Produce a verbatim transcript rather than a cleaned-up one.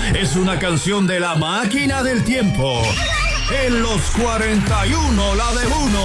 es una canción de La Máquina del Tiempo. En los cuarenta y uno, la de uno.